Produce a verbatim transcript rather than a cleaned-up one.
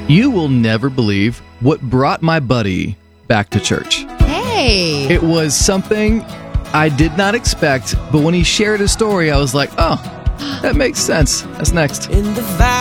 You will never believe what brought my buddy back to church. Hey. It was something I did not expect, but when he shared his story, I was like, oh, that makes sense. That's next. In the